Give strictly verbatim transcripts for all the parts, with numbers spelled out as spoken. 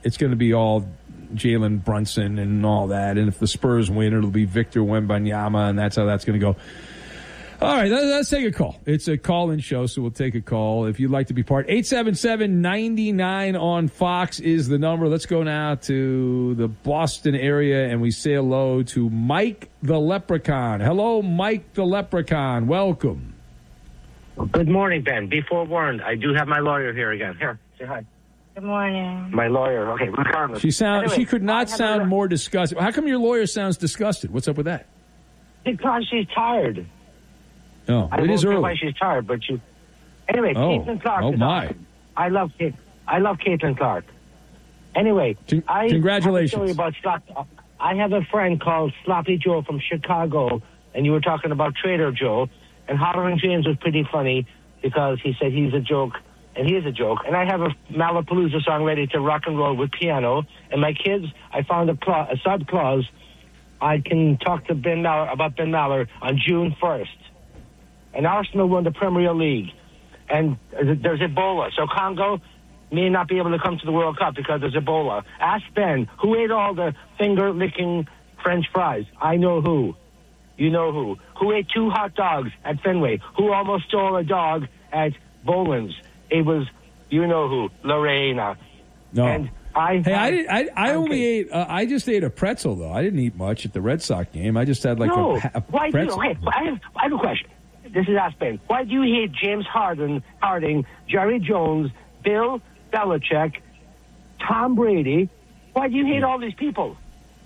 it's going to be all Jalen Brunson and all that. And if the Spurs win, it'll be Victor Wembanyama, and that's how that's going to go. All right, let's take a call. It's a call-in show, so we'll take a call. If you'd like to be part, eight seven seven, nine nine on Fox is the number. Let's go now to the Boston area, and we say hello to Mike the Leprechaun. Hello, Mike the Leprechaun. Welcome. Good morning, Ben. Be forewarned, I do have my lawyer here again. Here, say hi. Good morning. My lawyer. Okay, regardless. She sound, anyway, She could not sound more disgusted. How come your lawyer sounds disgusted? What's up with that? Because she's tired. Oh, I it is won't say early. why she's tired, but she... Anyway, Oh. Caitlin Clark Oh, is my. awesome. I love Kate. I love Caitlin Clark. Anyway, Con- I congratulations. have a story about Slop- I have a friend called Sloppy Joe from Chicago, and you were talking about Trader Joe, and Hollering James was pretty funny because he said he's a joke, and he is a joke. And I have a Malapalooza song ready to rock and roll with piano, and my kids, I found a, cla- a sub clause. I can talk to Ben Maller about Ben Maller on June first. And Arsenal won the Premier League. And there's Ebola. So Congo may not be able to come to the World Cup because there's Ebola. Ask Ben, who ate all the finger-licking French fries? I know who. You know who. Who ate two hot dogs at Fenway? Who almost stole a dog at Boland's? It was, you know who, Lorena. No. And I Hey, had, I did, I, I only okay. ate. Uh, I just ate a pretzel though. I didn't eat much at the Red Sox game. I just had like no. a, a Why do you, pretzel. okay, I have, I have a question. This is Ask Ben. Why do you hate James Harden, Harding, Jerry Jones, Bill Belichick, Tom Brady? Why do you hate all these people?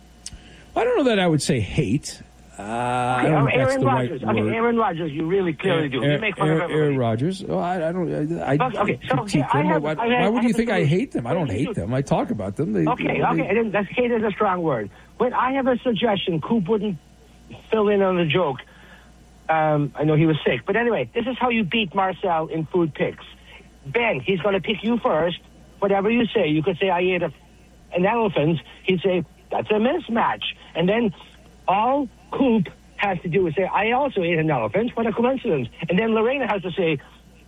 I don't know that I would say hate. Uh, I Okay, don't know if that's Aaron the Rodgers. right okay, word. Aaron Rodgers, you really clearly do. You make fun Aaron, of everybody. Aaron Rodgers. Oh, I, I don't. I, I Okay, okay, so, critique okay, I them. have- why, I have- why would I you have think a I solution. hate them? I don't What do you hate do? them. I talk about them. They, Okay, you know, okay, they- and then that's hate is a strong word. But I have a suggestion. Coop wouldn't fill in on the joke. Um, I know he was sick. But anyway, this is how you beat Marcel in food picks. Ben, he's going to pick you first. Whatever you say, you could say, I ate a, an elephant. He'd say, that's a mismatch. And then all Coop has to do is say, I also ate an elephant. What a coincidence. And then Lorena has to say,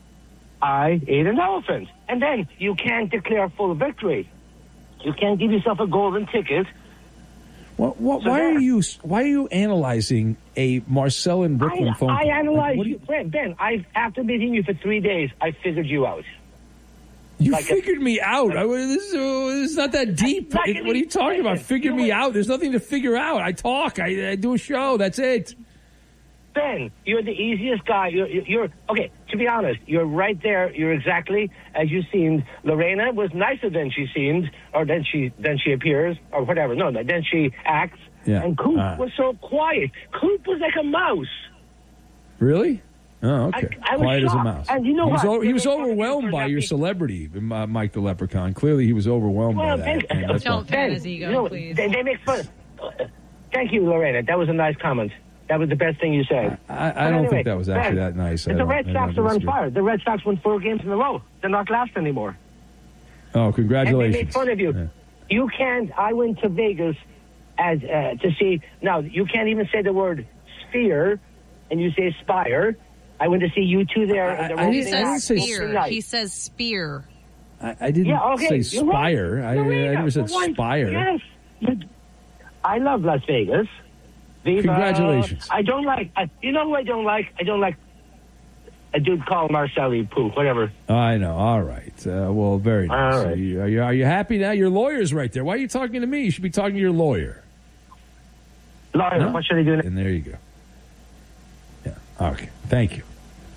I ate an elephant. And then you can't declare full victory. You can't give yourself a golden ticket. What, what, So why there. are you? Why are you analyzing a Marcel and Brooklyn I, phone I call? analyzed What do you. Ben, Ben, I, after meeting you for three days, I figured you out. You Like a- figured me out. I, this, is, uh, this is not that deep. Like It- an what are you talking about? expression. Figure You me know what- out. There's nothing to figure out. I talk. I, I do a show. That's it. Ben, you're the easiest guy. You're, you're, you're okay. To be honest, you're right there. You're exactly as you seemed. Lorena was nicer than she seemed, or than she than she appears, or whatever. No, no, then she acts. Yeah. And Coop Uh. was so quiet. Coop was like a mouse. Really? Oh, okay. I- I was Quiet as a shocked. mouse. And you know he was, what? o- he was They make fun of you overwhelmed for by not your being- celebrity, uh, Mike the Leprechaun. Clearly, he was overwhelmed Well, by Ben, that. and that's Don't why- fan Ben, his ego, you know, please. They, they make fun. Uh, thank you, Lorena. That was a nice comment. That was the best thing you said. I, I But don't anyway, think that was actually Ben, that nice. I The don't- Red I Sox don't are on disagree. fire. The Red Sox won four games in a row. They're not last anymore. Oh, And they congratulations. made fun of you. Yeah. You can't. I went to Vegas as uh, to see. Now you can't even say the word sphere, and you say spire. I went to see you two there. I- in the I He didn't- opening I says didn't act say opening spear. night. He says spear. I, I didn't Yeah, okay. say you're right. spire. I, I Lorena, never said for once, spire. Yes. You- I love Las Vegas. Viva. Congratulations. I don't like. I, you know who I don't like? I don't like a dude called Marcelli Poo. Whatever. I know. All right. Uh, well, very nice. All Are, right. you, are, you, are you happy now? Your lawyer's right there. Why are you talking to me? You should be talking to your lawyer. Lawyer, No? what should I do? And there you go. Yeah. Okay. Thank you.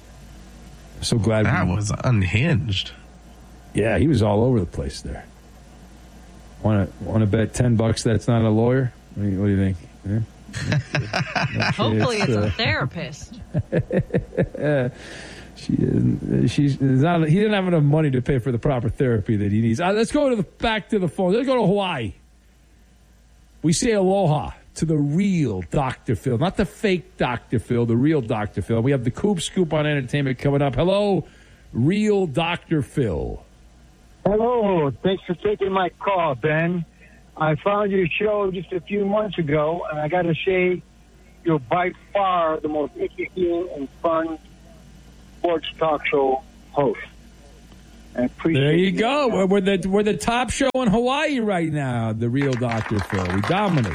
So glad. That we, was unhinged. Yeah, he was all over the place there. Want to want to bet ten bucks that's not a lawyer? What do you, what do you think? Yeah? Hopefully it's uh, a therapist. She isn't, she's not. He didn't have enough money to pay for the proper therapy that he needs. Uh, let's go to the back to the phone. Let's go to Hawaii. We say aloha to the real Doctor Phil, not the fake Doctor Phil, the real Doctor Phil. We have the Coop Scoop on entertainment coming up. Hello, real Doctor Phil. Hello, thanks for taking my call, Ben. I found your show just a few months ago, and I got to say, you're by far the most interesting and fun sports talk show host. I appreciate There you it. go. We're, we're the we're the top show in Hawaii right now. The Real Doctor Phil. We dominate.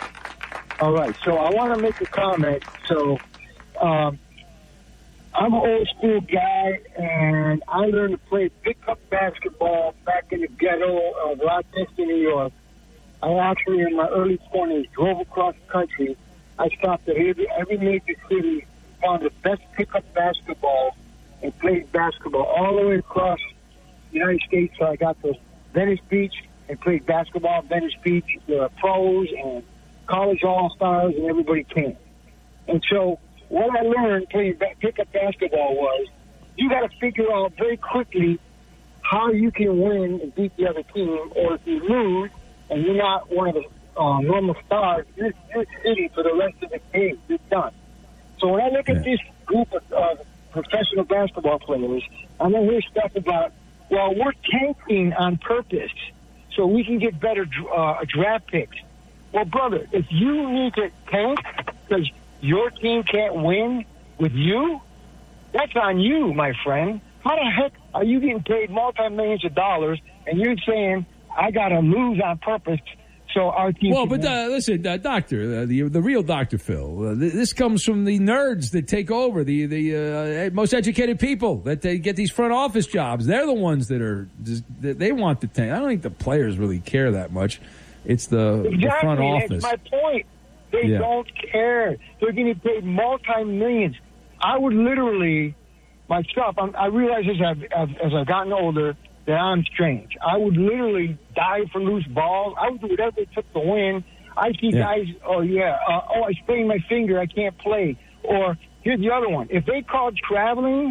All right, so I want to make a comment. So, um, I'm an old school guy, and I learned to play pickup basketball back in the ghetto of Rochester, New York. I actually, in my early twenties, drove across the country. I stopped at every, every major city, found the best pickup basketball, and played basketball all the way across the United States. So I got to Venice Beach and played basketball at Venice Beach. There are pros and college all-stars, and everybody came. And so what I learned playing ba- pickup basketball was you got to figure out very quickly how you can win and beat the other team, or if you lose and you're not one of the uh, normal stars, you're, you're sitting for the rest of the game. You're done. So when I look at this group of uh, professional basketball players, I'm going to hear stuff about, well, we're tanking on purpose so we can get better uh, draft picks. Well, brother, if you need to tank because your team can't win with you, that's on you, my friend. How the heck are you getting paid multi-millions of dollars and you're saying, I got to lose on purpose so our team Well, can but win? uh, listen, uh, Doctor, uh, the the real Doctor Phil. Uh, th- this comes from the nerds that take over, the the uh, most educated people that they get these front office jobs. They're the ones that are just, that they want the tank. I don't think the players really care that much. It's the, Exactly, the front office. that's my point. They Yeah. don't care. They're getting paid multi-millions. I would literally, myself, I'm, I realize as I've, as, as I've gotten older that I'm strange. I would literally die for loose balls. I would do whatever it took to win. I see Yeah. guys, oh, yeah, uh, oh, I sprained my finger, I can't play. Or here's the other one. If they called traveling,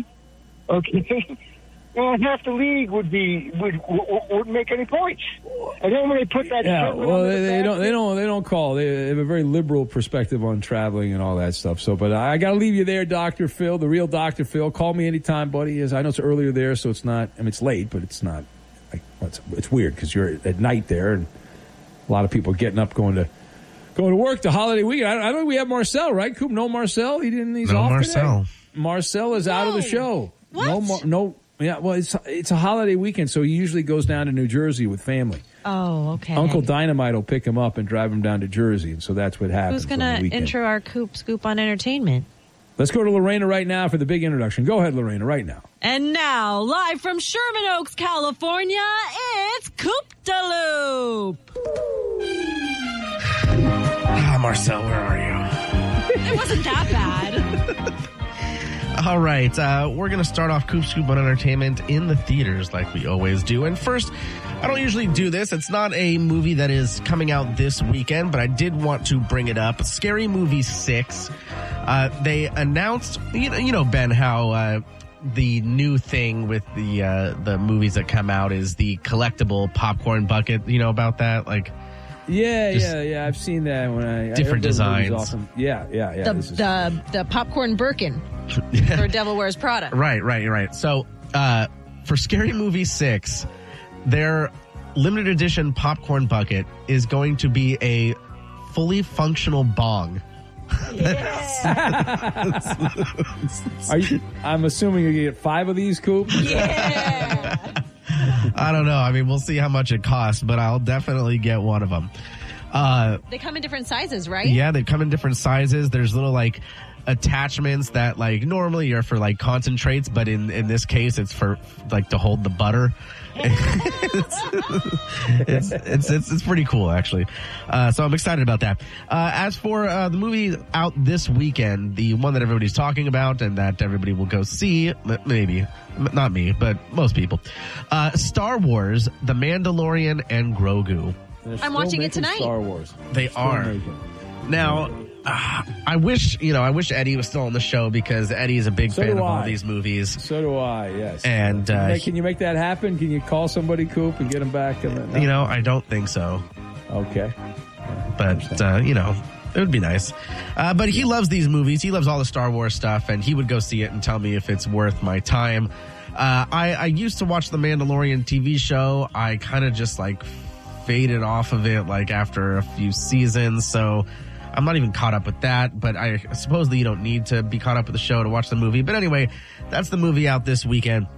okay, well, half the league would be would, would, would make any points. And then when they put that, Yeah, equipment well, on the they, they don't, they basket- don't, they don't call. They have a very liberal perspective on traveling and all that stuff. So, but I got to leave you there, Doctor Phil, the real Doctor Phil. Call me anytime, buddy. As I know it's earlier there, so it's not. I mean, it's late, but it's not. Like, well, it's, it's weird because you're at night there, and a lot of people getting up, going to going to work. The holiday weekend. I don't, I don't think we have Marcel, right? Coop, no Marcel. He didn't. He's No off Marcel. today. Marcel is out of the Whoa. show. What? No, Mar- no. Yeah, well, it's it's a holiday weekend, so he usually goes down to New Jersey with family. Oh, okay. Uncle Dynamite will pick him up and drive him down to Jersey, and so that's what happens. Who's going on the to weekend. intro our Coop Scoop on entertainment? Let's go to Lorena right now for the big introduction. Go ahead, Lorena, right now. And now, live from Sherman Oaks, California, it's Coop de Loop. Ah, Marcel, where are you? It wasn't that bad. All right, uh, we're going to start off Coop Scoop on entertainment in the theaters like we always do. And first, I don't usually do this. It's not a movie that is coming out this weekend, but I did want to bring it up. Scary Movie six. Uh, they announced, you know, you know, Ben, how uh, the new thing with the uh, the movies that come out is the collectible popcorn bucket. You know about that? Like, Yeah, Just yeah, yeah. I've seen that when I different I heard those movies designs. Awesome. Yeah, yeah, yeah. The, this is- the, the popcorn Birkin for Devil Wears Prada. Right, right, right. So, uh, for Scary Movie six, their limited edition popcorn bucket is going to be a fully functional bong. Are you, I'm assuming you're going to get five of these, Coop? Yeah. I don't know. I mean, we'll see how much it costs, but I'll definitely get one of them. Uh, They come in different sizes, right? yeah, they come in different sizes. There's little, like, attachments that, like, normally are for, like, concentrates, but in, in this case, it's for, like, to hold the butter. it's, it's, it's, it's, it's pretty cool, actually. Uh, so I'm excited about that. Uh, as for, uh, the movie out this weekend, the one that everybody's talking about and that everybody will go see, m- maybe, M- not me, but most people, uh, Star Wars, The Mandalorian and Grogu. They're I'm watching still it making tonight. Star Wars. They Still are. making. Now, uh, I wish, you know, I wish Eddie was still on the show because Eddie is a big So fan do of all I. these movies. So do I, yes. And, can, you uh, make, can you make that happen? Can you call somebody, Coop, and get him back? In the, no? You know, I don't think so. Okay. But, uh, you know, it would be nice. Uh, but he loves these movies. He loves all the Star Wars stuff, and he would go see it and tell me if it's worth my time. Uh, I, I used to watch the Mandalorian T V show. I kind of just, like, faded off of it, like, after a few seasons, so I'm not even caught up with that, but I suppose that you don't need to be caught up with the show to watch the movie. But anyway, that's the movie out this weekend.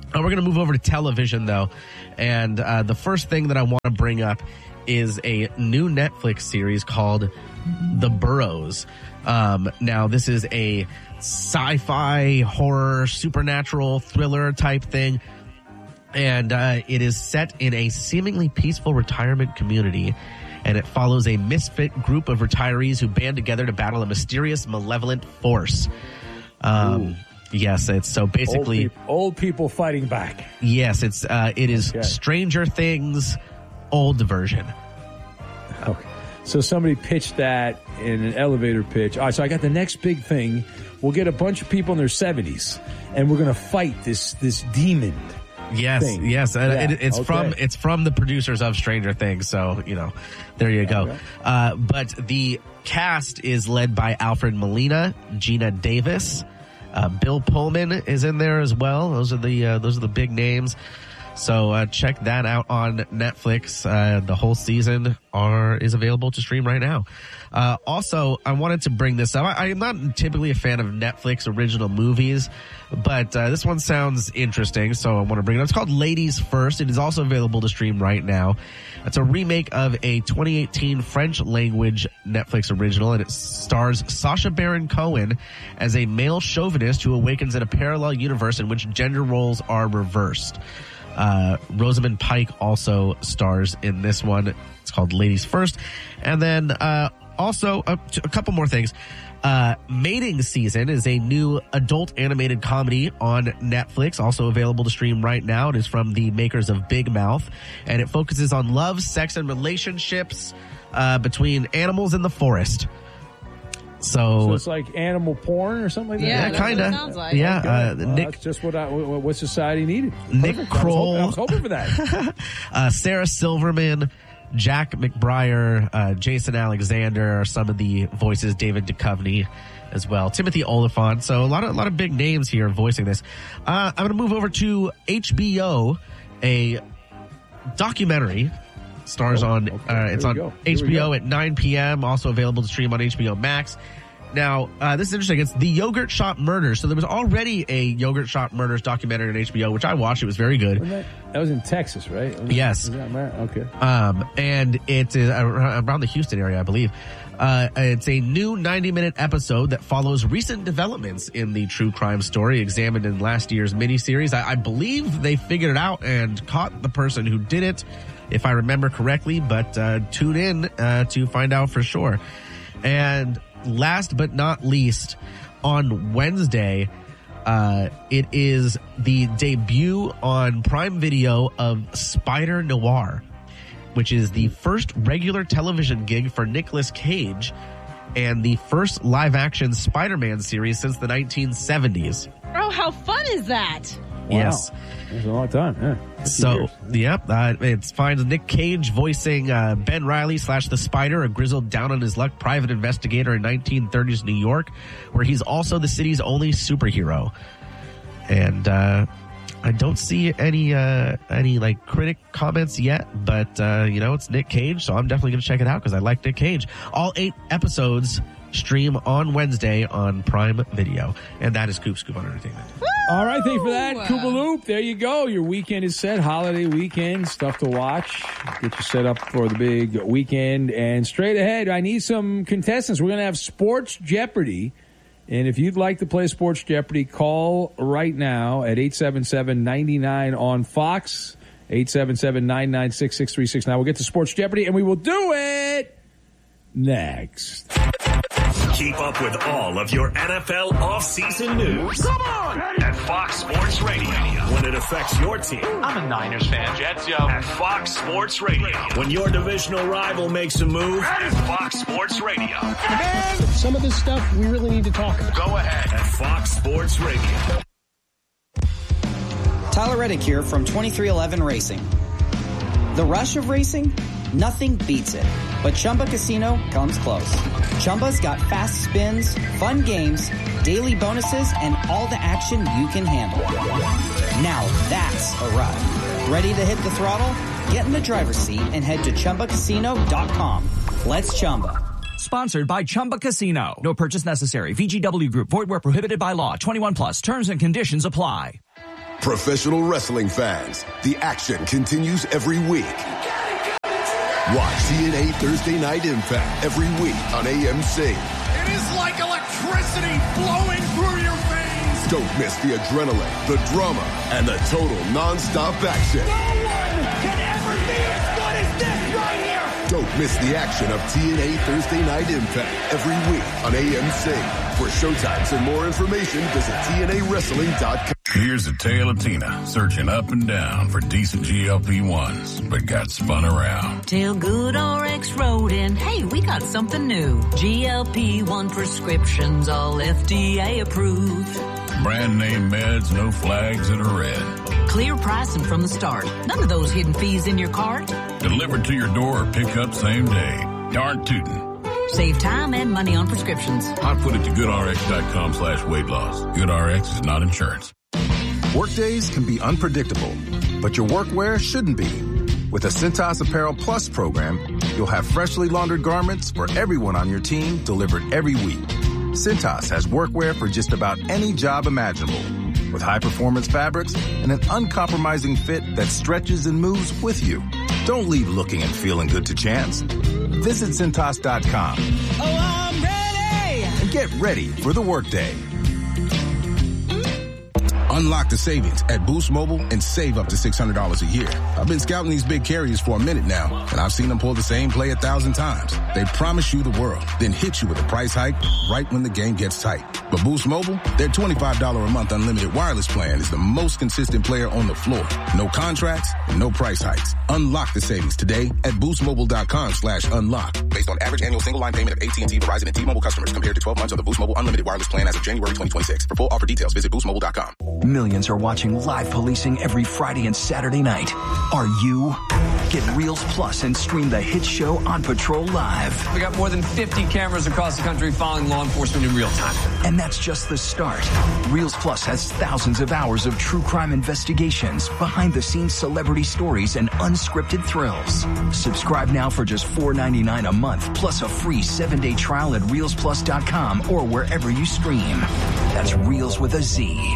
Uh, we're going to move over to television, though. And uh, the first thing that I want to bring up is a new Netflix series called The Burrows. Um, now, this is a sci-fi, horror, supernatural, thriller type thing. And uh, it is set in a seemingly peaceful retirement community. And it follows a misfit group of retirees who band together to battle a mysterious, malevolent force. Um, yes, it's so basically old, pe- old people fighting back. Yes, it's uh, it is okay. Stranger Things, old version. Okay, so somebody pitched that in an elevator pitch. All right, so I got the next big thing. We'll get a bunch of people in their seventies, and we're going to fight this this demon. Yes, thing. yes, uh, yeah, it, it's okay. from it's from the producers of Stranger Things, so you know, there you go. Okay. Uh, but the cast is led by Alfred Molina, Gina Davis, uh, Bill Pullman is in there as well. Those are the uh, those are the big names. So uh, check that out on Netflix. Uh, the whole season are is available to stream right now. Uh, also, I wanted to bring this up. I, I am not typically a fan of Netflix original movies, but uh, this one sounds interesting, so I want to bring it up. It's called Ladies First. It is also available to stream right now. It's a remake of a twenty eighteen French language Netflix original, and it stars Sacha Baron Cohen as a male chauvinist who awakens in a parallel universe in which gender roles are reversed. Uh, Rosamund Pike also stars in this one. It's called Ladies First. And then, uh, also a, a couple more things. Uh, Mating Season is a new adult animated comedy on Netflix, also available to stream right now. It is from the makers of Big Mouth, and it focuses on love, sex, and relationships, uh, between animals in the forest. So, so it's like animal porn or something like that? Yeah, yeah that's kind what it of. sounds like. Yeah, Okay. uh, Well, Nick. that's just what I, what society needed. Nick Perfect. Kroll. I was, hoping, I was hoping for that. uh, Sarah Silverman, Jack McBrayer, uh, Jason Alexander are some of the voices. David Duchovny as well. Timothy Oliphant. So a lot of a lot of big names here voicing this. Uh, I'm going to move over to H B O. A documentary stars Oh, on. okay. Uh, it's Here we on go. Here H we B O go. at nine p.m. Also available to stream on H B O Max. Now, uh, this is interesting. It's the Yogurt Shop Murders. So there was already a Yogurt Shop Murders documentary on H B O, which I watched. It was very good. Wasn't that, that was in Texas, right? Wasn't Yes. That, was that okay. Um, and it is around the Houston area, I believe. Uh, it's a new ninety minute episode that follows recent developments in the true crime story examined in last year's miniseries. I, I believe they figured it out and caught the person who did it, if I remember correctly, but, uh, tune in, uh, to find out for sure. And last but not least, on Wednesday, uh, it is the debut on Prime Video of Spider Noir, which is the first regular television gig for Nicolas Cage and the first live-action Spider-Man series since the nineteen seventies. Oh, how fun is that? Wow. Yes. It was a long time. Yeah. fifty So, years. yep, uh, it finds Nick Cage voicing uh, Ben Reilly slash the Spider, a grizzled down-on-his-luck private investigator in nineteen thirties New York, where he's also the city's only superhero. And uh, I don't see any uh, any like critic comments yet, but uh, you know, it's Nick Cage, so I'm definitely going to check it out because I like Nick Cage. All eight episodes stream on Wednesday on Prime Video, and that is Coop Scoop on Entertainment. All right, thank you for that. Woo! Koopa Loop, there you go. Your weekend is set. Holiday weekend, stuff to watch. Get you set up for the big weekend. And straight ahead, I need some contestants. We're going to have Sports Jeopardy. And if you'd like to play Sports Jeopardy, call right now at eight seven seven, nine nine on Fox, eight seven seven, nine nine six, six three six. Now we'll get to Sports Jeopardy, and we will do it next. Keep up with all of your N F L offseason news. Come on! At Fox Sports Radio. When it affects your team. I'm a Niners fan, Jets, yo. At Fox Sports Radio. When your divisional rival makes a move. At Fox Sports Radio. Man, some of this stuff we really need to talk about. Go ahead. At Fox Sports Radio. Tyler Reddick here from twenty-three eleven Racing. The rush of racing? Nothing beats it. But Chumba Casino comes close. Chumba's got fast spins, fun games, daily bonuses, and all the action you can handle. Now that's a ride. Ready to hit the throttle? Get in the driver's seat and head to Chumba Casino dot com. Let's Chumba. Sponsored by Chumba Casino. No purchase necessary. V G W Group. Void where prohibited by law. twenty-one plus. Terms and conditions apply. Professional wrestling fans, the action continues every week. Watch T N A Thursday Night Impact every week on A M C. It is like electricity flowing through your veins. Don't miss the adrenaline, the drama, and the total non-stop action. No one can ever be as good as this right here. Don't miss the action of T N A Thursday Night Impact every week on A M C. For showtimes and more information, visit T N A wrestling dot com. Here's a tale of Tina searching up and down for decent G L P ones, but got spun around. Till Good R X wrote in, hey, we got something new. G L P one prescriptions, all F D A approved. Brand name meds, no flags that are red. Clear pricing from the start. None of those hidden fees in your cart. Delivered to your door or pick up same day. Darn tootin'. Save time and money on prescriptions. I put it to goodrx.com slash weight loss. GoodRx is not insurance. Workdays can be unpredictable, but your workwear shouldn't be. With the Cintas Apparel Plus program, you'll have freshly laundered garments for everyone on your team delivered every week. Cintas has workwear for just about any job imaginable, with high-performance fabrics and an uncompromising fit that stretches and moves with you. Don't leave looking and feeling good to chance. Visit Cintas dot com. Oh, I'm ready! And get ready for the workday. Unlock the savings at Boost Mobile and save up to six hundred dollars a year. I've been scouting these big carriers for a minute now, and I've seen them pull the same play a thousand times. They promise you the world, then hit you with a price hike right when the game gets tight. But Boost Mobile, their twenty-five dollars a month unlimited wireless plan is the most consistent player on the floor. No contracts, no price hikes. Unlock the savings today at boostmobile.com slash unlock. Based on average annual single line payment of A T and T, Verizon, and T-Mobile customers compared to twelve months of the Boost Mobile unlimited wireless plan as of January twenty twenty-six. For full offer details, visit boost mobile dot com. Millions are watching live policing every Friday and Saturday night. Are you? Get Reels Plus and stream the hit show On Patrol live. We got more than fifty cameras across the country following law enforcement in real time. And that's just the start. Reels Plus has thousands of hours of true crime investigations, behind-the-scenes celebrity stories, and unscripted thrills. Subscribe now for just four ninety-nine a month, plus a free seven-day trial at reels plus dot com or wherever you stream. That's Reels with a Z.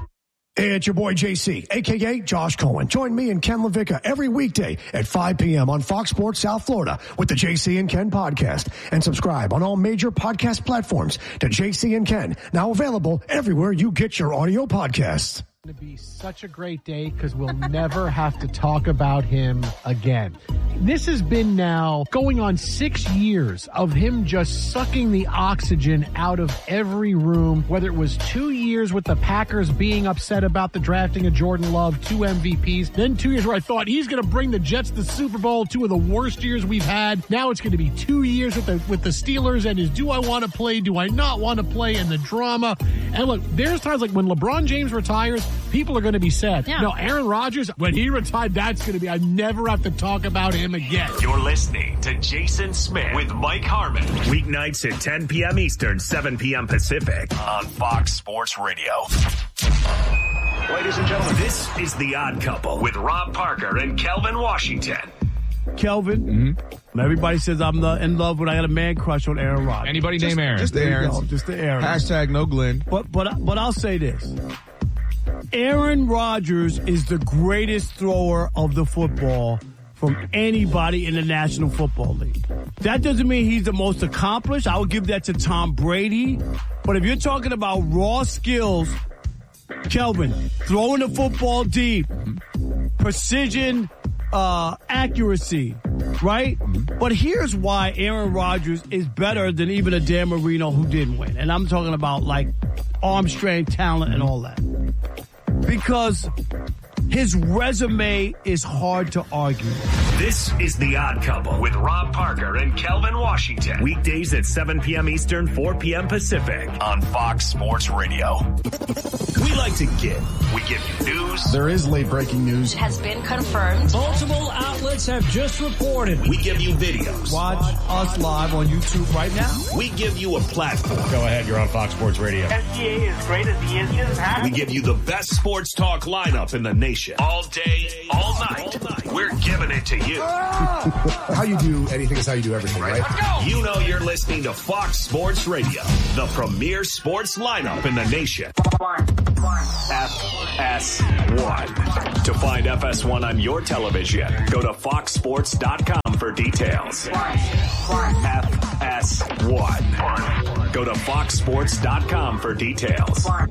Hey, it's your boy J C, a k a. Josh Cohen. Join me and Ken LaVicka every weekday at five p.m. on Fox Sports South Florida with the J C and Ken podcast. And subscribe on all major podcast platforms to J C and Ken, now available everywhere you get your audio podcasts. It's going to be such a great day because we'll never have to talk about him again. This has been now going on six years of him just sucking the oxygen out of every room, whether it was two years with the Packers being upset about the drafting of Jordan Love, two M V Ps, then two years where I thought he's going to bring the Jets to the Super Bowl, two of the worst years we've had. Now it's going to be two years with the with the Steelers and his do I want to play, do I not want to play, and the drama. And look, there's times like when LeBron James retires, people are going to be sad. Yeah. No, Aaron Rodgers, when he retired, that's going to be, I never have to talk about him again. You're listening to Jason Smith with Mike Harmon. Weeknights at ten p.m. Eastern, seven p.m. Pacific on Fox Sports Radio. Ladies and gentlemen, this is The Odd Couple with Rob Parker and Kelvin Washington. Kelvin, mm-hmm. everybody says I'm the, in love with, I got a man crush on Aaron Rodgers. Anybody just, name Aaron? Just the Aaron. Just the Aaron. Hashtag no Glenn. But, but, but I'll say this. Aaron Rodgers is the greatest thrower of the football from anybody in the National Football League. That doesn't mean he's the most accomplished. I would give that to Tom Brady. But if you're talking about raw skills, Kelvin, throwing the football deep, precision, uh, accuracy, right? But here's why Aaron Rodgers is better than even a Dan Marino who didn't win. And I'm talking about like arm strength, talent, and all that. Because his resume is hard to argue. This is The Odd Couple with Rob Parker and Kelvin Washington. Weekdays at seven p.m. Eastern, four p.m. Pacific on Fox Sports Radio. We like to give. We give you news. There is late breaking news. Has been confirmed. Multiple outlets have just reported. We give you videos. Watch us live on YouTube right now. We give you a platform. Go ahead, you're on Fox Sports Radio. S G A is great as he is. He doesn't have We give you the best sports talk lineup in the nation. All day, all night. All night. We're giving it to you. How you do anything is how you do everything, right? You know you're listening to Fox Sports Radio, the premier sports lineup in the nation. F S one. To find F S one on your television, go to fox sports dot com for details. F S one. Go to fox sports dot com for details.